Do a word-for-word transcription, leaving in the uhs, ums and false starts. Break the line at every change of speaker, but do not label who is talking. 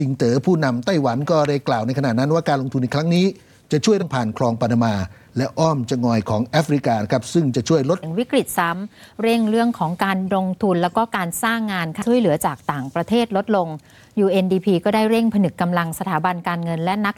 อิงเต๋อผู้นำไต้หวันก็ได้กล่าวในขณะนั้นว่าการลงทุนในครั้งนี้จะช่วยผ่านคลองปานามาและอ้อมจะงอยของแอฟริกาครับซึ่งจะช่วยลด
วิกฤตซ้ำเร่งเรื่องของการลงทุนแล้วก็การสร้างงานช่วยเหลือจากต่างประเทศลดลง ยู เอ็น ดี พี ก็ได้เร่งผนึกกำลังสถาบันการเงินและนัก